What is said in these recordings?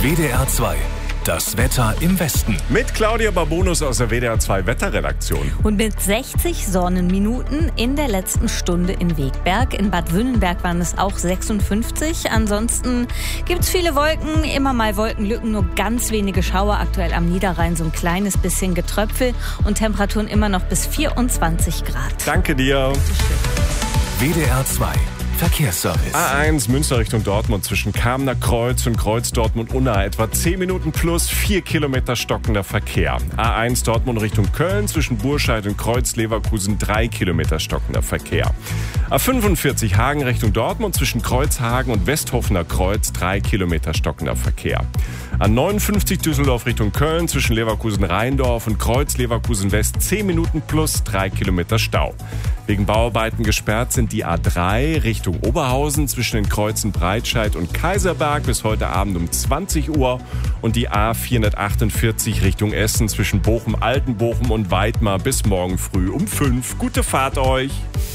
WDR 2. Das Wetter im Westen. Mit Claudia Babonus aus der WDR 2 Wetterredaktion. Und mit 60 Sonnenminuten in der letzten Stunde in Wegberg. In Bad Wünnenberg waren es auch 56. Ansonsten gibt es viele Wolken, immer mal Wolkenlücken, nur ganz wenige Schauer. Aktuell am Niederrhein so ein kleines bisschen Getröpfel und Temperaturen immer noch bis 24 Grad. Danke dir. WDR 2. Verkehrsservice. A1 Münster Richtung Dortmund zwischen Kamener Kreuz und Kreuz Dortmund-Unna etwa 10 Minuten plus 4 Kilometer stockender Verkehr. A1 Dortmund Richtung Köln zwischen Burscheid und Kreuz Leverkusen 3 Kilometer stockender Verkehr. A45 Hagen Richtung Dortmund zwischen Kreuzhagen und Westhofener Kreuz 3 Kilometer stockender Verkehr. A59 Düsseldorf Richtung Köln zwischen Leverkusen-Rheindorf und Kreuz Leverkusen-West 10 Minuten plus 3 Kilometer Stau. Wegen Bauarbeiten gesperrt sind die A3 Richtung Oberhausen zwischen den Kreuzen Breitscheid und Kaiserberg bis heute Abend um 20 Uhr und die A448 Richtung Essen zwischen Bochum-Altenbochum und Weidmar bis morgen früh um 5. Gute Fahrt euch!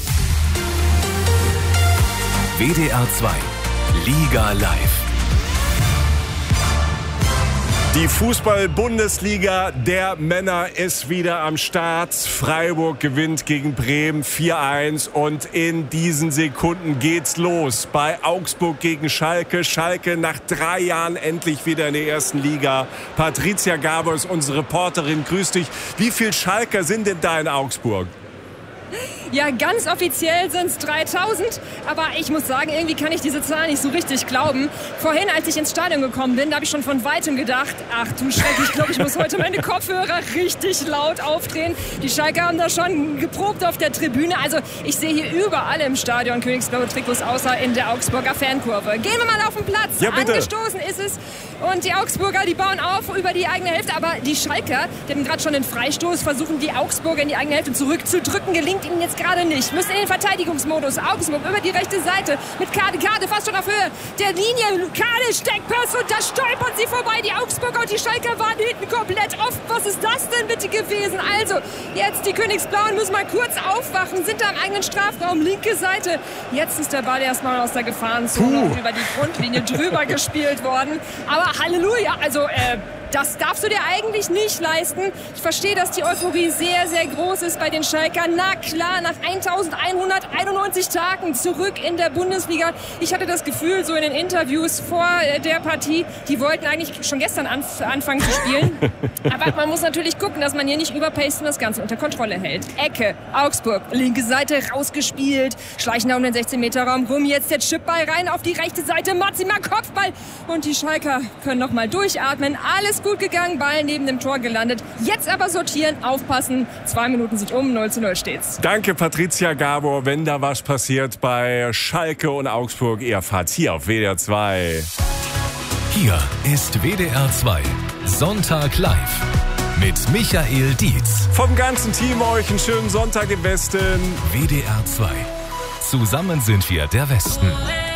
WDR 2. Liga live. Die Fußball-Bundesliga der Männer ist wieder am Start. Freiburg gewinnt gegen Bremen 4-1 und in diesen Sekunden geht's los bei Augsburg gegen Schalke. Schalke nach 3 Jahren endlich wieder in der ersten Liga. Patricia Gabor ist unsere Reporterin. Grüß dich. Wie viele Schalker sind denn da in Augsburg? Ja, ganz offiziell sind es 3000, aber ich muss sagen, irgendwie kann ich diese Zahl nicht so richtig glauben. Vorhin, als ich ins Stadion gekommen bin, da habe ich schon von Weitem gedacht, ach du Schreck, ich glaube, ich muss heute meine Kopfhörer richtig laut aufdrehen. Die Schalker haben da schon geprobt auf der Tribüne. Also ich sehe hier überall im Stadion königsblaue Trikots, außer in der Augsburger Fankurve. Gehen wir mal auf den Platz. Ja, bitte. Angestoßen ist es. Und die Augsburger, die bauen auf über die eigene Hälfte. Aber die Schalker, die haben gerade schon den Freistoß, versuchen die Augsburger in die eigene Hälfte zurückzudrücken. Gelingt ihnen jetzt gerade nicht. Müssen in den Verteidigungsmodus. Augsburg über die rechte Seite mit Kade fast schon auf Höhe der Linie. Kade Steckpass und da stolpern sie vorbei. Die Augsburger und die Schalker waren hinten komplett offen. Was ist das denn bitte gewesen? Also, jetzt die Königsblauen müssen mal kurz aufwachen, sind da im eigenen Strafraum, linke Seite. Jetzt ist der Ball erstmal aus der Gefahrenzone und über die Grundlinie drüber gespielt worden. Aber Halleluja, also das darfst du dir eigentlich nicht leisten. Ich verstehe, dass die Euphorie sehr, sehr groß ist bei den Schalkern. Na klar, nach 1191 Tagen zurück in der Bundesliga. Ich hatte das Gefühl, so in den Interviews vor der Partie, die wollten eigentlich schon gestern anfangen zu spielen. Aber man muss natürlich gucken, dass man hier nicht überpaced und das Ganze unter Kontrolle hält. Ecke, Augsburg, linke Seite rausgespielt, schleichen da um den 16-Meter-Raum rum. Jetzt der Chipball rein auf die rechte Seite, Matzima Kopfball. Und die Schalker können nochmal durchatmen. Alles gut gegangen, Ball neben dem Tor gelandet. Jetzt aber sortieren, aufpassen. 2 Minuten sind um, 0:0 steht's. Danke, Patricia Gabor. Wenn da was passiert bei Schalke und Augsburg, ihr erfahrt hier auf WDR 2. Hier ist WDR 2. Sonntag live. Mit Michael Dietz. Vom ganzen Team euch einen schönen Sonntag im Westen. WDR 2. Zusammen sind wir der Westen.